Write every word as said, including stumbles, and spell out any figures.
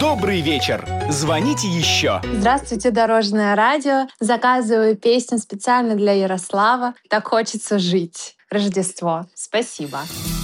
Добрый вечер. Звоните еще. Здравствуйте, Дорожное радио. Заказываю песню специально для Ярослава. Так хочется жить. Рождество. Спасибо.